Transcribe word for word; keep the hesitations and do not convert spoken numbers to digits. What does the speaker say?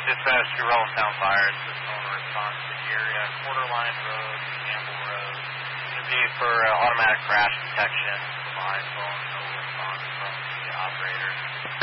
dispatch to Rollintown Fire. This is owner response to the area. Quarterline Road, Campbell Road. Going to be for uh, automatic crash detection. Provide phone, no response from the operator.